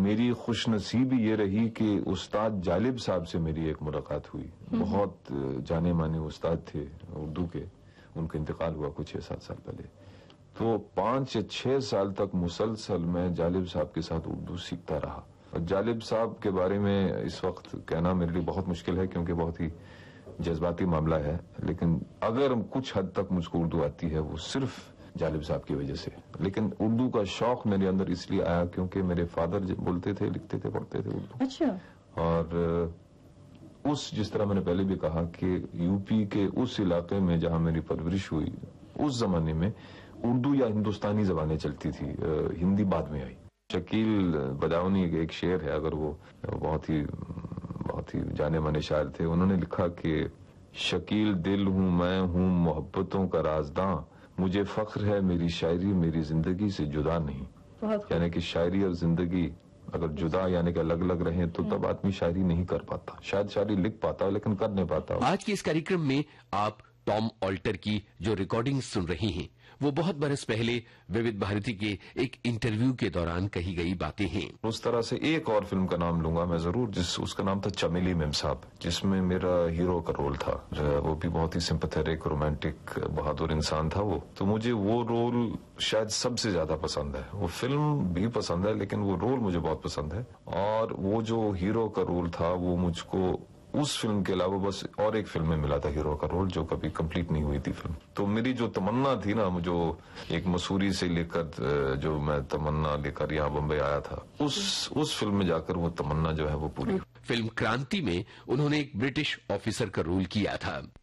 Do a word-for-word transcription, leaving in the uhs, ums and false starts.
मेरी खुशनसीबी ये रही कि उस्ताद जालिब साहब से मेरी एक मुलाकात हुई। बहुत जाने माने उस्ताद थे उर्दू के, उनका इंतकाल हुआ कुछ छह सात साल पहले। तो पांच या छह साल तक मुसलसल मैं जालिब साहब के साथ उर्दू सीखता रहा। और जालिब साहब के बारे में इस वक्त कहना मेरे लिए बहुत मुश्किल है क्योंकि बहुत ही जज्बाती मामला है, लेकिन अगर कुछ हद तक मुझको उर्दू आती है वो सिर्फ जालिब साहब की वजह से। लेकिन उर्दू का शौक मेरे अंदर इसलिए आया क्योंकि मेरे फादर बोलते थे, लिखते थे, पढ़ते थे उर्दू। अच्छा। और उस जिस तरह मैंने पहले भी कहा कि यूपी के उस इलाके में जहां मेरी परवरिश हुई, उस जमाने में उर्दू या हिंदुस्तानी जबानें चलती थी, हिंदी बाद में आई। शकील बदाऊनी एक शेर है, अगर वो बहुत ही बहुत ही जाने माने शायर थे, उन्होंने लिखा कि शकील दिल हूं मैं, हूं मोहब्बतों का राजदां, मुझे फख्र है मेरी शायरी मेरी जिंदगी से जुदा नहीं। यानी कि शायरी और जिंदगी अगर जुदा यानी कि अलग अलग रहे तो तब आदमी शायरी नहीं कर पाता। शायद शायरी लिख पाता लेकिन कर नहीं पाता। आज के इस कार्यक्रम में आप टॉम ऑल्टर की जो रिकॉर्डिंग सुन रही हैं वो बहुत बरस पहले विविध भारती के एक इंटरव्यू के दौरान कही गई बातें हैं। उस तरह से एक और फिल्म का नाम लूंगा मैं जरूर, जिस उसका नाम था चमेली मेम साहब, जिसमें मेरा हीरो का रोल था। वो भी बहुत ही सिंपैथेटिक रोमांटिक बहादुर इंसान था वो। तो मुझे वो रोल शायद सबसे ज्यादा पसंद है। वो फिल्म भी पसंद है लेकिन वो रोल मुझे बहुत पसंद है। और वो जो हीरो का रोल था वो मुझको उस फिल्म के अलावा बस और एक फिल्म में मिला था हीरो का रोल, जो कभी कंप्लीट नहीं हुई थी फिल्म। तो मेरी जो तमन्ना थी ना, जो एक मसूरी से लेकर जो मैं तमन्ना लेकर यहाँ बम्बई आया था, उस उस फिल्म में जाकर वो तमन्ना जो है वो पूरी। फिल्म क्रांति में उन्होंने एक ब्रिटिश ऑफिसर का रोल किया था।